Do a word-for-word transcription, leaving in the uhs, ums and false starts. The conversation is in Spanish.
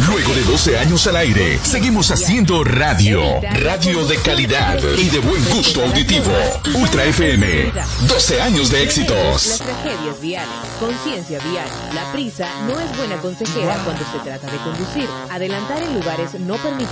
Luego de doce años al aire, seguimos haciendo radio. Radio de calidad y de buen gusto auditivo. Ultra F M. doce años de éxitos. Las tragedias viales. Conciencia vial. La prisa no es buena consejera cuando se trata de conducir. Adelantar en lugares no permitidos